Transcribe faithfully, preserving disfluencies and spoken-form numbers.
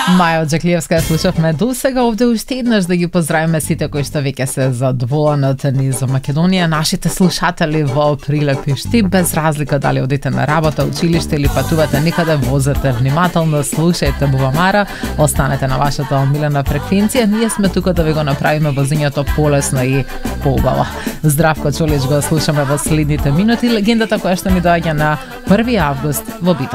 Маја Џаклиевска слушавме до сега. Овде уште еднаш да ги поздравиме сите кои што веќе се задоволени низ Македонија, нашите слушатели во Прилеп и Штип, без разлика дали одите на работа, училиште или патувате никаде, возете внимателно, слушајте Бувамара, останете на вашата омилена фреквенција. Ние сме тука да ви го направиме возењето полесно и поубаво. Здравко Чолич го слушаме во следните минути, легендата која што ни доаѓа на први август во Битол.